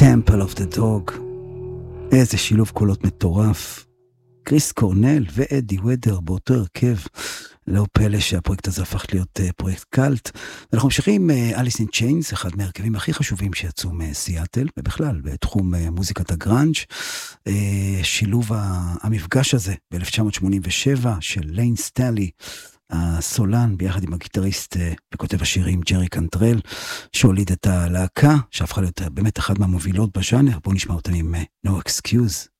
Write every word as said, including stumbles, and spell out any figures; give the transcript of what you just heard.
Temple of the Dog. איזה שילוב קולות מטורף. קריס קורנל ואדי ודר באותו הרכב. לא פלא שהפרויקט הזה הפך להיות uh, פרויקט קלט. אנחנו ממשיכים עם אליס אין צ'יינס, אחד מהרכבים הכי חשובים שיצאו מסיאטל, ובכלל בתחום uh, מוזיקת הגראנג'. Uh, שילוב המפגש הזה ב-אלף תשע מאות שמונים ושבע של ליין סטאלי, הסולן ביחד עם הגיטריסט וכותב השירים ג'רי קנטרל, שהוליד את הלהקה, שהפכה להיות באמת אחת מהמובילות בז'אנר. בואו נשמע אותם עם No Excuse.